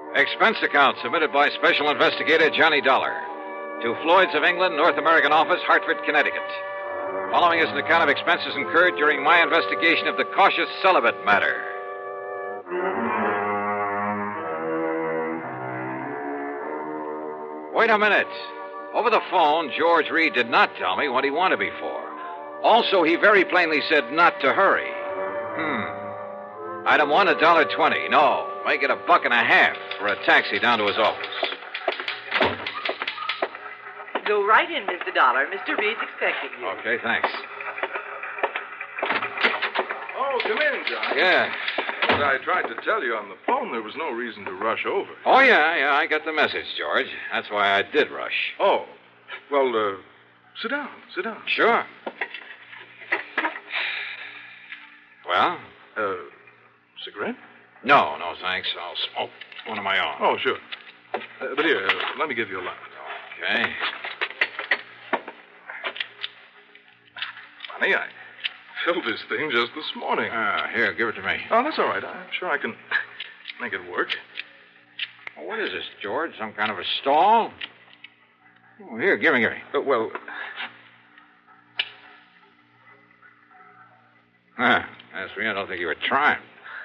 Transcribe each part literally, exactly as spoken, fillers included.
Expense account submitted by Special Investigator Johnny Dollar to Floyd's of England, North American Office, Hartford, Connecticut. Following is an account of expenses incurred during my investigation of the cautious celibate matter. Wait a minute. Over the phone, George Reed did not tell me what he wanted me for. Also, he very plainly said not to hurry. Hmm. Item one, a dollar twenty. No, make it a buck and a half for a taxi down to his office. Go right in, Mister Dollar. Mister Reed's expecting you. Okay, thanks. Oh, come in, John. Yeah. As I tried to tell you on the phone, there was no reason to rush over. Oh, yeah, yeah, I got the message, George. That's why I did rush. Oh. Well, uh, sit down, sit down. Sure. Well? Uh, cigarette? No, no, thanks. I'll smoke one of my own. Oh, sure. Uh, but here, uh, let me give you a light. Okay. Honey, I filled this thing just this morning. Uh, here, give it to me. Oh, that's all right. I'm sure I can make it work. Well, what is this, George? Some kind of a stall? Oh, here, give me, give me. Uh, well... Huh. As for me, I don't think you were trying.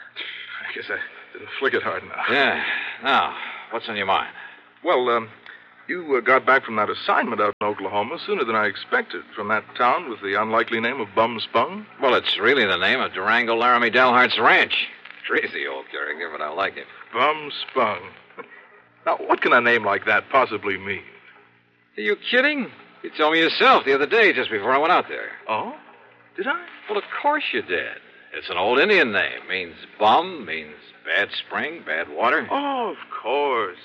I guess I didn't flick it hard enough. Yeah. Now, what's on your mind? Well, um, you uh, got back from that assignment out in Oklahoma sooner than I expected, from that town with the unlikely name of Bum Spung. Well, it's really the name of Durango Laramie Delhart's ranch. Crazy old character, but I like it. Bum Spung. Now, what can a name like that possibly mean? Are you kidding? You told me yourself the other day, just before I went out there. Oh? Did I? Well, of course you did. It's an old Indian name. Means bum, means bad spring, bad water. Oh, of course.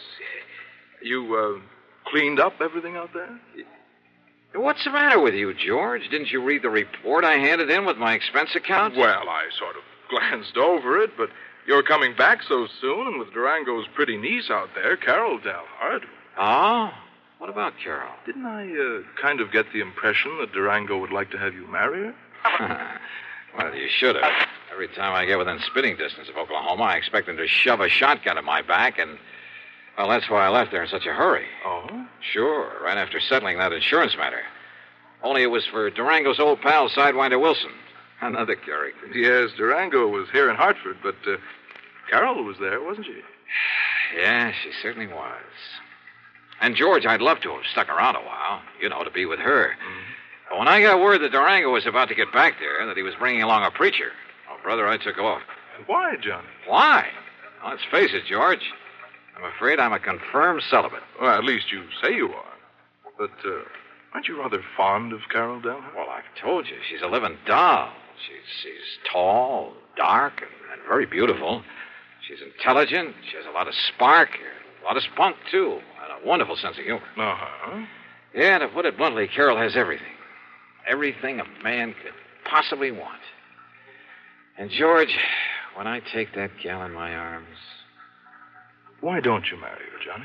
You, uh, cleaned up everything out there? What's the matter with you, George? Didn't you read the report I handed in with my expense account? Well, I sort of glanced over it, but you're coming back so soon, and with Durango's pretty niece out there, Carol Dalhart. Oh? What about Carol? Didn't I, uh, kind of get the impression that Durango would like to have you marry her? Well, you should have. Every time I get within spitting distance of Oklahoma, I expect him to shove a shotgun at my back, and, well, that's why I left there in such a hurry. Oh? Sure, right after settling that insurance matter. Only it was for Durango's old pal, Sidewinder Wilson. Another character. Yes, Durango was here in Hartford, but uh, Carol was there, wasn't she? Yeah, she certainly was. And, George, I'd love to have stuck around a while, you know, to be with her. Mm-hmm. But when I got word that Durango was about to get back there, that he was bringing along a preacher, oh, brother, I took off. Why, Johnny? Why? Well, let's face it, George. I'm afraid I'm a confirmed celibate. Well, at least you say you are. But, uh, aren't you rather fond of Carol Dalhart? Well, I've told you, she's a living doll. She's, she's tall, dark, and, and very beautiful. She's intelligent. She has a lot of spark, a lot of spunk, too, and a wonderful sense of humor. Uh-huh. Yeah, to put it bluntly, Carol has everything. Everything a man could possibly want. And, George, when I take that gal in my arms... Why don't you marry her, Johnny?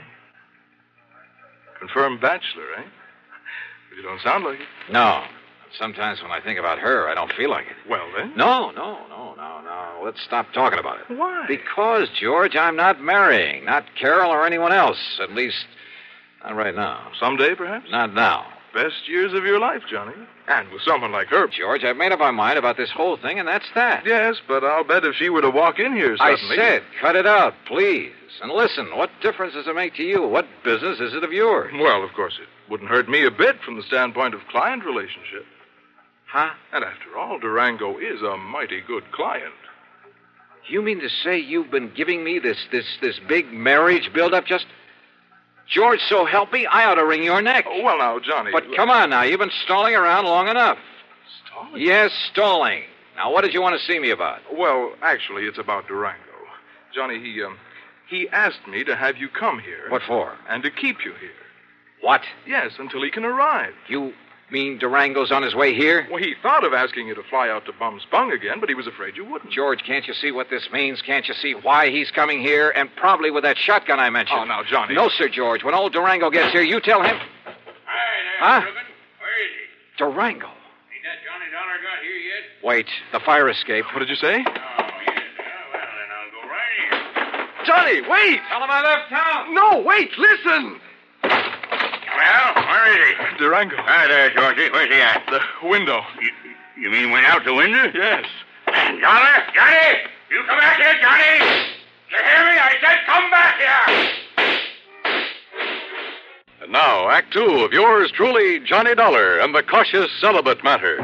Confirmed bachelor, eh? You don't sound like it. No. Sometimes when I think about her, I don't feel like it. Well, then? No, no, no, no, no. Let's stop talking about it. Why? Because, George, I'm not marrying. Not Carol or anyone else. At least, not right now. Someday, perhaps? Not now. Best years of your life, Johnny. And with someone like her. George, I've made up my mind about this whole thing, and that's that. Yes, but I'll bet if she were to walk in here suddenly... I said, cut it out, please. And listen, what difference does it make to you? What business is it of yours? Well, of course, it wouldn't hurt me a bit from the standpoint of client relationship. Huh? And after all, Durango is a mighty good client. You mean to say you've been giving me this, this, this big marriage build-up just... George, so help me, I ought to wring your neck. Oh, well, now, Johnny... But come on now, you've been stalling around long enough. Stalling? Yes, stalling. Now, what did you want to see me about? Well, actually, it's about Durango. Johnny, he, um, he asked me to have you come here. What for? And to keep you here. What? Yes, until he can arrive. You mean Durango's on his way here? Well, he thought of asking you to fly out to Bum Spung again, but he was afraid you wouldn't. George, can't you see what this means? Can't you see why he's coming here? And probably with that shotgun I mentioned. Oh, now, Johnny... No, sir, George. When old Durango gets here, you tell him... Hi there, Huh? Reuben. Where is he? Durango. Ain't that Johnny Dollar got here yet? Wait, the fire escape. What did you say? Oh, yes. Uh, well, then I'll go right in. Johnny, wait! Tell him I left town. No, wait, listen! Well, where is he? Durango. Hi there, Georgie. Where's he at? The window. You, you mean went out the window? Yes. Dollar? Johnny! You come back here, Johnny! You hear me? I said come back here! And now, Act Two of yours truly, Johnny Dollar and the Cautious Celibate Matter.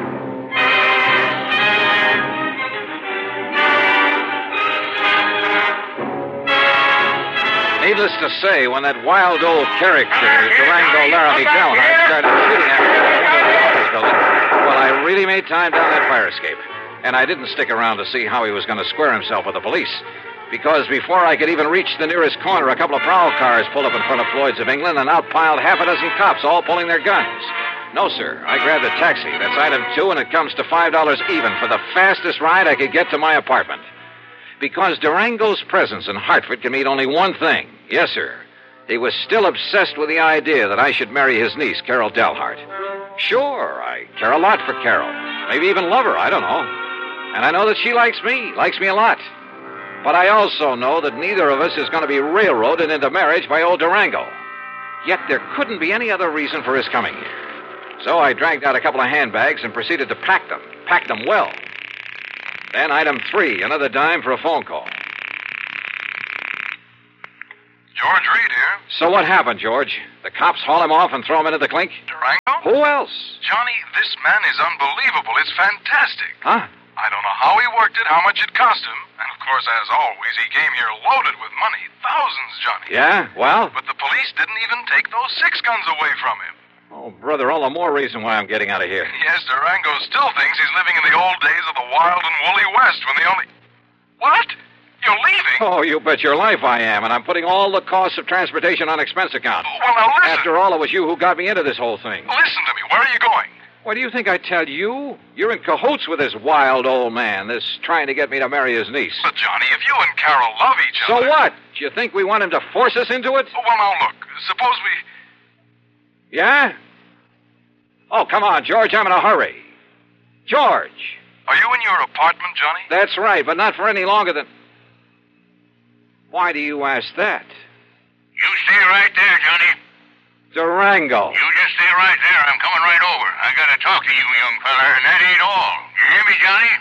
Needless to say, when that wild old character, Durango Laramie Delhart, started shooting at me in the office building, well, I really made time down that fire escape. And I didn't stick around to see how he was going to square himself with the police. Because before I could even reach the nearest corner, a couple of prowl cars pulled up in front of Floyd's of England and out piled half a dozen cops, all pulling their guns. No, sir. I grabbed a taxi. That's item two, and it comes to five dollars even for the fastest ride I could get to my apartment. Because Durango's presence in Hartford can mean only one thing. Yes, sir. He was still obsessed with the idea that I should marry his niece, Carol Delhart. Sure, I care a lot for Carol. Maybe even love her, I don't know. And I know that she likes me, likes me a lot. But I also know that neither of us is going to be railroaded into marriage by old Durango. Yet there couldn't be any other reason for his coming here. So I dragged out a couple of handbags and proceeded to pack them. Packed them well. Then item three, another dime for a phone call. George Reed here. So what happened, George? The cops haul him off and throw him into the clink? Durango? Who else? Johnny, this man is unbelievable. It's fantastic. Huh? I don't know how he worked it, how much it cost him. And, of course, as always, he came here loaded with money. Thousands, Johnny. Yeah? Well? But the police didn't even take those six guns away from him. Oh, brother, all the more reason why I'm getting out of here. Yes, Durango still thinks he's living in the old days of the wild and woolly West when the only... What? You're leaving? Oh, you bet your life I am, and I'm putting all the costs of transportation on expense account. Well, now listen. After all, it was you who got me into this whole thing. Listen to me. Where are you going? What do you think I tell you? You're in cahoots with this wild old man, this trying to get me to marry his niece. But, Johnny, if you and Carol love each So other... what? Do you think we want him to force us into it? Well, now, look. Suppose we... Yeah? Oh, come on, George. I'm in a hurry. George. Are you in your apartment, Johnny? That's right, but not for any longer than... Why do you ask that? You stay right there, Johnny. Durango. You just stay right there. I'm coming right over. I gotta talk to you, young feller, and that ain't all. You hear me, Johnny?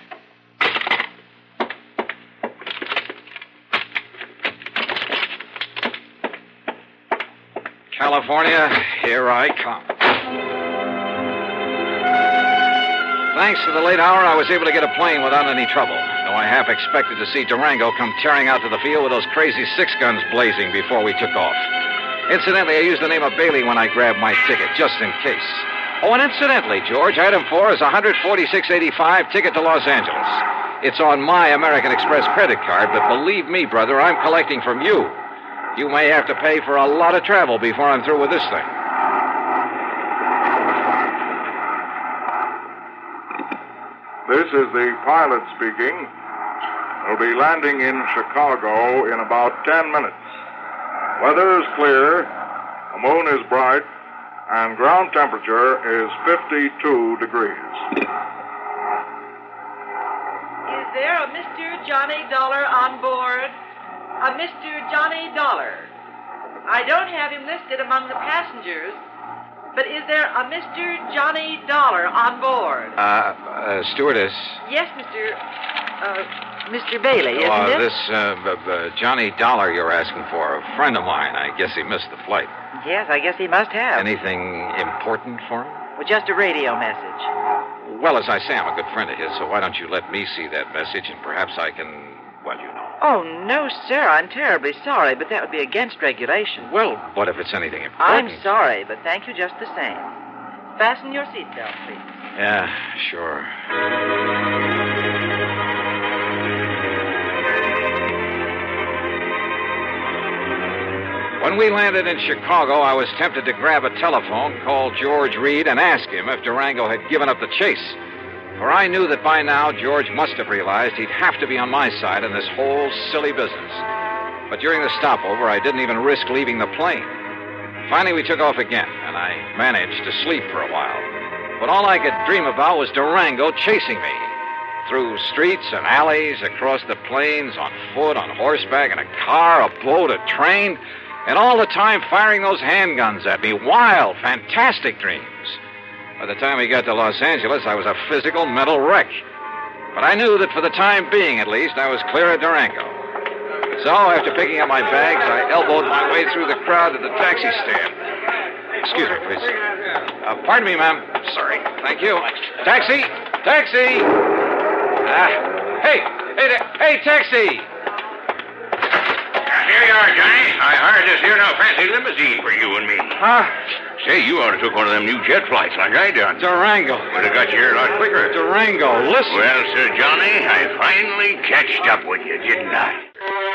Eh? California, here I come. Thanks to the late hour, I was able to get a plane without any trouble, though I half expected to see Durango come tearing out to the field with those crazy six guns blazing before we took off. Incidentally, I used the name of Bailey when I grabbed my ticket, just in case. Oh, and incidentally, George, item four is one forty-six eighty-five ticket to Los Angeles. It's on my American Express credit card, but believe me, brother, I'm collecting from you. You may have to pay for a lot of travel before I'm through with this thing. This is the pilot speaking. We'll be landing in Chicago in about ten minutes. Weather is clear, the moon is bright, and ground temperature is fifty-two degrees. Is there a Mister Johnny Dollar on board? A Mister Johnny Dollar. I don't have him listed among the passengers, but is there a Mister Johnny Dollar on board? Uh, uh stewardess. Yes, Mister Uh, Mister Bailey, isn't uh, it? This, uh, b- b- Johnny Dollar you're asking for, a friend of mine. I guess he missed the flight. Yes, I guess he must have. Anything important for him? Well, just a radio message. Well, as I say, I'm a good friend of his, so why don't you let me see that message, and perhaps I can, well, you know. Oh, no, sir. I'm terribly sorry, but that would be against regulation. Well, what if it's anything important? I'm sorry, but thank you just the same. Fasten your seatbelt, please. Yeah, sure. When we landed in Chicago, I was tempted to grab a telephone, call George Reed, and ask him if Durango had given up the chase. For I knew that by now George must have realized he'd have to be on my side in this whole silly business. But during the stopover, I didn't even risk leaving the plane. Finally, we took off again, and I managed to sleep for a while. But all I could dream about was Durango chasing me. through streets and alleys, across the plains, on foot, on horseback, in a car, a boat, a train, and all the time firing those handguns at me. Wild, fantastic dreams. By the time we got to Los Angeles, I was a physical, mental wreck. But I knew that for the time being, at least, I was clear of Durango. So, after picking up my bags, I elbowed my way through the crowd to the taxi stand. Excuse me, please. Uh, pardon me, ma'am. Sorry. Thank you. Taxi! Taxi! Ah, hey! Hey, ta- hey, taxi! Now, here you are, Johnny. I hired this here now fancy limousine for you and me. Huh? Say, you ought to took one of them new jet flights like I done. Durango. Would have got you here a lot quicker. Durango, listen. Well, Sir Johnny, I finally catched up with you, didn't I?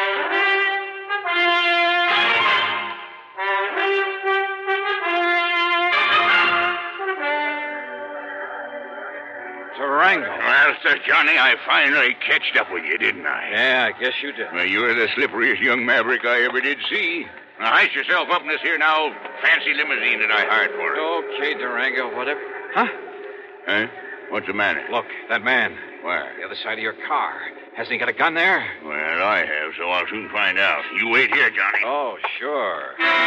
Durango. Well, Sir Johnny, I finally catched up with you, didn't I? Yeah, I guess you did. Well, you're the slipperiest young maverick I ever did see. Now, hice yourself up in this here now fancy limousine that I hired for you. Okay, Durango, whatever. Huh? Huh? What's the matter? Look, that man. Where? The other side of your car. Hasn't he got a gun there? Well, I have, so I'll soon find out. You wait here, Johnny. Oh, sure.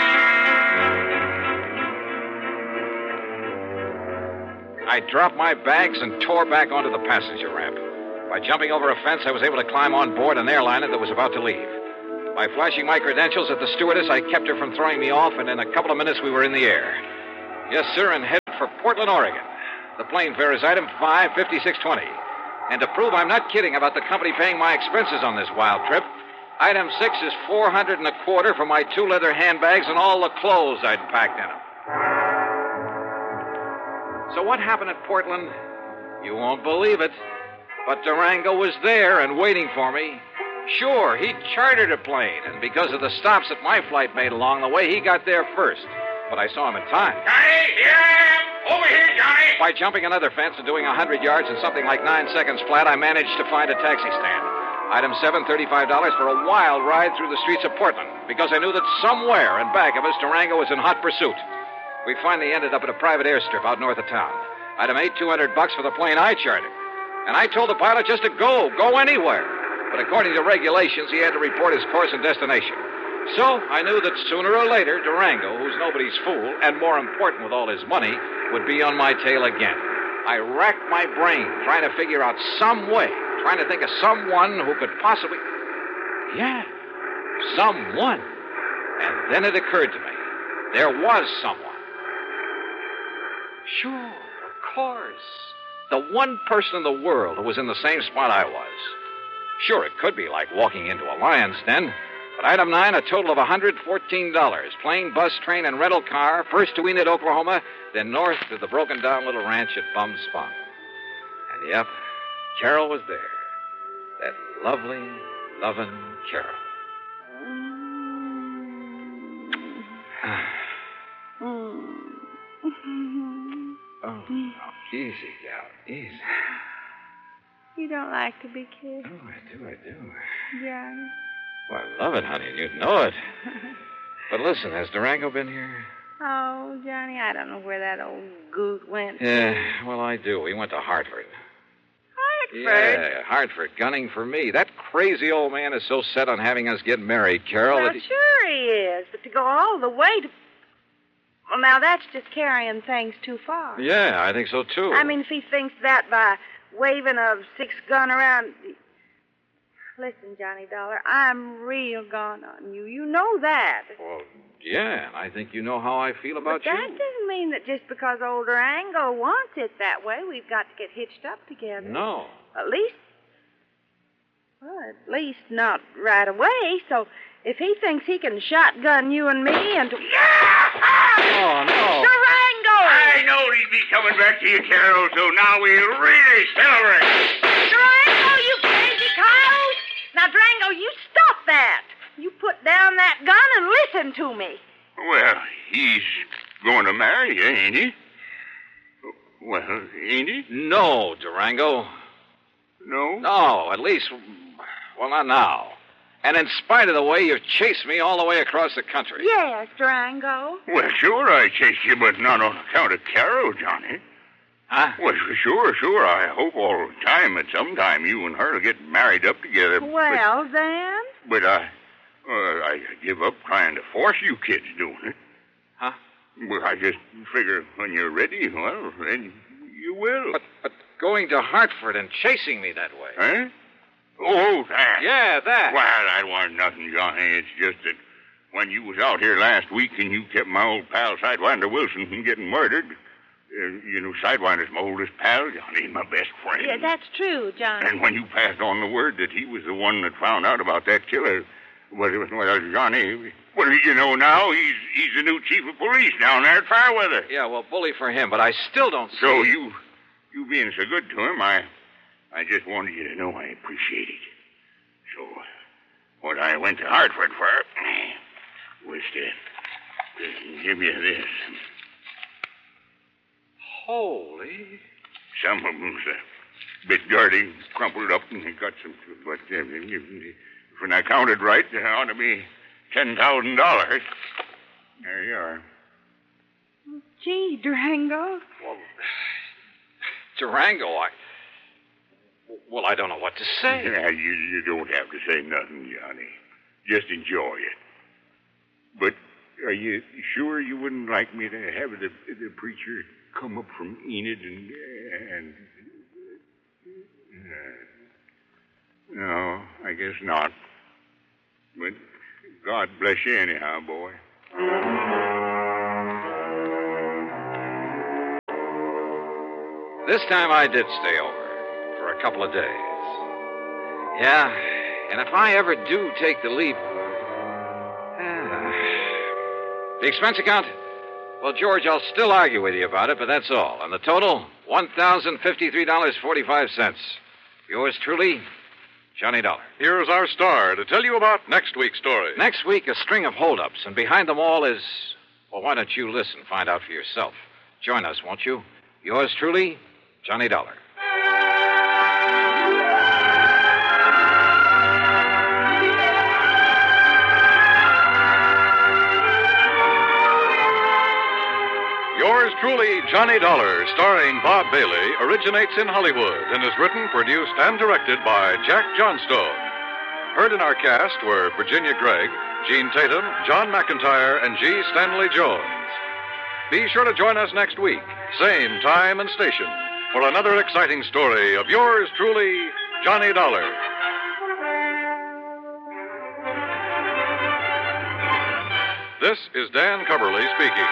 I dropped my bags and tore back onto the passenger ramp. By jumping over a fence, I was able to climb on board an airliner that was about to leave. By flashing my credentials at the stewardess, I kept her from throwing me off, and in a couple of minutes we were in the air. Yes, sir, and headed for Portland, Oregon. The plane fare is item five fifty-six twenty. And to prove I'm not kidding about the company paying my expenses on this wild trip, item six is four hundred and a quarter for my two leather handbags and all the clothes I'd packed in them. So what happened at Portland? You won't believe it. But Durango was there and waiting for me. Sure, he chartered a plane, and because of the stops that my flight made along the way, he got there first. But I saw him in time. Johnny, here I am! Over here, Johnny! By jumping another fence and doing a hundred yards in something like nine seconds flat, I managed to find a taxi stand. Item seven, thirty-five dollars for a wild ride through the streets of Portland, because I knew that somewhere in back of us, Durango was in hot pursuit. We finally ended up at a private airstrip out north of town. Item eight, two hundred bucks for the plane I chartered. And I told the pilot just to go, go anywhere. But according to regulations, he had to report his course and destination. So I knew that sooner or later, Durango, who's nobody's fool, and more important with all his money, would be on my tail again. I racked my brain trying to figure out some way, trying to think of someone who could possibly... Yeah, someone. And then it occurred to me. There was someone. Sure, of course. The one person in the world who was in the same spot I was. Sure, it could be like walking into a lion's den. But item nine, a total of one hundred fourteen dollars. Plane, bus, train, and rental car. First to Enid, Oklahoma, then north to the broken-down little ranch at Bum Spong. And, yep, Carol was there. That lovely, loving Carol. Oh, oh, easy, gal, easy. You don't like to be kissed? Oh, I do, I do. Johnny. Well, I love it, honey, and you'd know it. But listen, has Durango been here? Oh, Johnny, I don't know where that old goose went. Yeah, well, I do. He went to Hartford. Hartford? Yeah, Hartford, gunning for me. That crazy old man is so set on having us get married, Carol. Well, that he... sure he is, but to go all the way to... Well, now, that's just carrying things too far. Yeah, I think so, too. I mean, if he thinks that by waving a six-gun around... Listen, Johnny Dollar, I'm real gone on you. You know that. Well, yeah, and I think you know how I feel about but you. that doesn't mean that just because old Durango wants it that way, we've got to get hitched up together. No. At least... Well, at least not right away, so... If he thinks he can shotgun you and me and... Oh, no. Durango! I knowed he'd be coming back to you, Carol, so now we really celebrate. Durango, you crazy coyote! Now, Durango, you stop that. You put down that gun and listen to me. Well, he's going to marry you, ain't he? Well, ain't he? No, Durango. No? No, at least... Well, not now. And in spite of the way you've chased me all the way across the country. Yes, Durango. Well, sure I chased you, but not on account of Carol, Johnny. Huh? Well, sure, sure. I hope all the time at some time you and her will get married up together. Well, then? But, but I, uh, I give up trying to force you kids doing it. Huh? Well, I just figure when you're ready, well, then you will. But, but going to Hartford and chasing me that way. Huh? Oh, that. Yeah, that. Well, that wasn't nothing, Johnny. It's just that when you was out here last week and you kept my old pal Sidewinder Wilson from getting murdered, uh, you know, Sidewinder's my oldest pal, Johnny, my best friend. Yeah, that's true, Johnny. And when you passed on the word that he was the one that found out about that killer, well, well Johnny, well, you know now, he's he's the new chief of police down there at Fairweather. Yeah, well, bully for him, but I still don't see... So you, you being so good to him, I... I just wanted you to know I appreciate it. So, what I went to Hartford for was to, to give you this. Holy... Some of them's a bit dirty, crumpled up, and they got some... But uh, when I counted right, there ought to be ten thousand dollars. There you are. Gee, Durango. Well, Durango, I... Well, I don't know what to say. Yeah, you, you don't have to say nothing, Johnny. Just enjoy it. But are you sure you wouldn't like me to have the, the preacher come up from Enid and... and uh, no, I guess not. But God bless you anyhow, boy. This time I did stay over. For a couple of days. Yeah, and if I ever do take the leap... Uh, the expense account? Well, George, I'll still argue with you about it, but that's all. And the total? one thousand fifty-three dollars and forty-five cents. Yours truly, Johnny Dollar. Here's our star to tell you about next week's story. Next week, a string of holdups, and behind them all is... Well, why don't you listen, find out for yourself. Join us, won't you? Yours truly, Johnny Dollar. Yours truly, Johnny Dollar, starring Bob Bailey, originates in Hollywood and is written, produced, and directed by Jack Johnstone. Heard in our cast were Virginia Gregg, Gene Tatum, John McIntyre, and G. Stanley Jones. Be sure to join us next week, same time and station, for another exciting story of yours truly, Johnny Dollar. This is Dan Cubberly speaking.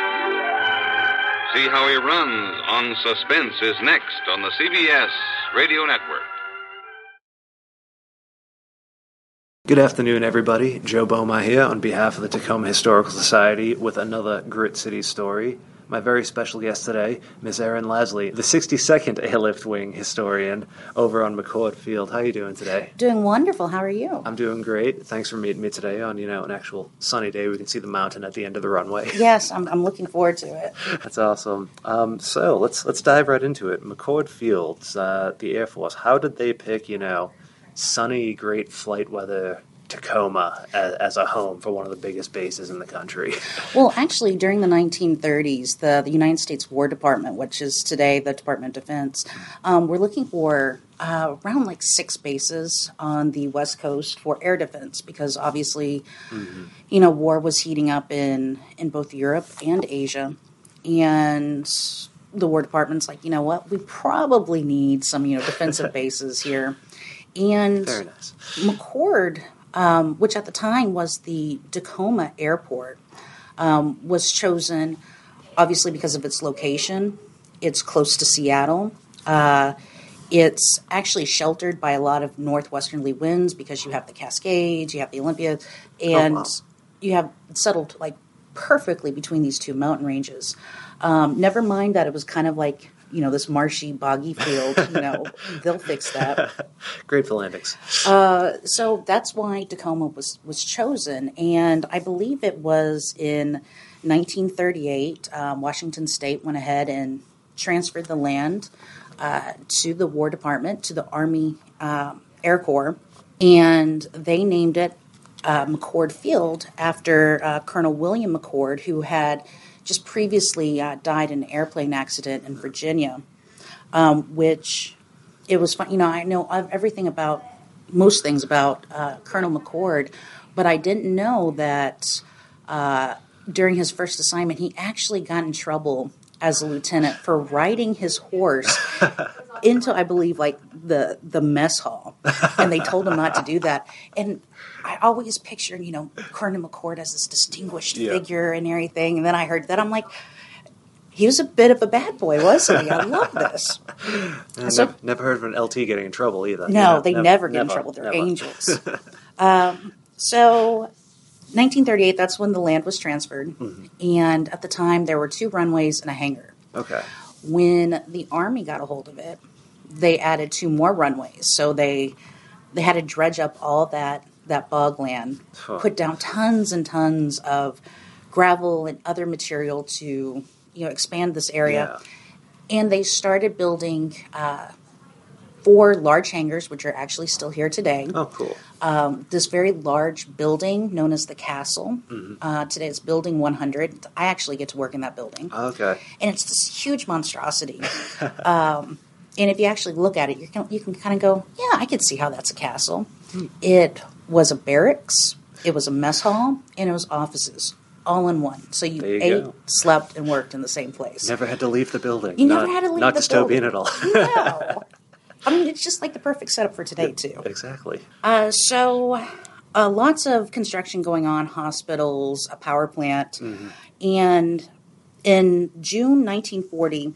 See How He Runs on Suspense is next on the C B S Radio Network. Good afternoon, everybody. Joe Boma here on behalf of the Tacoma Historical Society with another Grit City story. My very special guest today, Miss Erin Lasley, the sixty-second Airlift Wing historian over on McCord Field. How are you doing today? Doing wonderful. How are you? I'm doing great. Thanks for meeting me today on, you know, an actual sunny day. We can see the mountain at the end of the runway. Yes, I'm, I'm looking forward to it. That's awesome. Um, so let's let's dive right into it. McCord Field, uh, the Air Force. How did they pick, you know, sunny, great flight weather Tacoma as, as a home for one of the biggest bases in the country? Well, actually, during the nineteen thirties, the, the United States War Department, which is today the Department of Defense, um, were looking for uh, around like six bases on the West Coast for air defense because obviously, mm-hmm. you know, war was heating up in, in both Europe and Asia. And the War Department's like, you know what, we probably need some, you know, defensive bases here. And Very nice. McCord... Um, which at the time was the Tacoma Airport, um, was chosen obviously because of its location. It's close to Seattle. Uh, it's actually sheltered by a lot of northwesterly winds because you have the Cascades, you have the Olympia, and oh, wow. you have settled like perfectly between these two mountain ranges. Um, never mind that it was kind of like, you know, this marshy, boggy field, you know, they'll fix that. Great for landings. Uh, so that's why Tacoma was, was chosen. And I believe it was in nineteen thirty-eight, um, Washington State went ahead and transferred the land uh, to the War Department, to the Army um, Air Corps, and they named it uh, McCord Field after uh, Colonel William McCord, who had just previously uh, died in an airplane accident in Virginia. um, which it was fun. You know, I know everything about, most things about uh, Colonel McCord, but I didn't know that uh, during his first assignment, he actually got in trouble as a lieutenant for riding his horse into, I believe, like the the mess hall, and they told him not to do that. And I always pictured, you know, Colonel McCord as this distinguished Yeah. figure and everything. And then I heard that, I'm like, he was a bit of a bad boy, wasn't he? I love this. And So- never, never heard of an L T getting in trouble either. No, You know, they nev- never get in trouble. They're never. angels. um, so, nineteen thirty-eight, that's when the land was transferred. Mhm. And at the time, there were two runways and a hangar. Okay. When the Army got a hold of it, they added two more runways. So they they had to dredge up all that, that bog land, Huh. put down tons and tons of gravel and other material to, you know, expand this area. And they started building uh, four large hangars, which are actually still here today. Oh, cool. Um, this very large building known as the Castle. Mhm. Uh, today it's Building one hundred. I actually get to work in that building. Okay. And it's this huge monstrosity. um, and if you actually look at it, you can, you can kind of go, yeah, I can see how that's a castle. Hmm. It was a barracks, it was a mess hall, and it was offices, all in one. So you, There you ate, go. slept, and worked in the same place. Never had to leave the building. You not, never had to leave Not the dystopian building. at all. No. I mean, it's just like the perfect setup for today, too. Exactly. Uh, so, uh, lots of construction going on, hospitals, a power plant. Mhm. And in June nineteen forty,